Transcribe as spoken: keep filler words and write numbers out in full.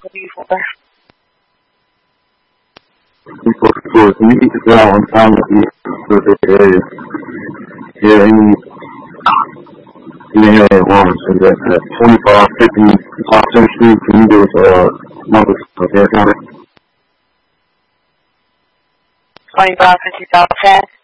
looking for? For for can you get the out on time with you for the area? Yeah, any yeah, one so that uh, twenty-five fifty Austin Street. Can you do it? Uh, number okay, county. Twenty-five fifty South ten.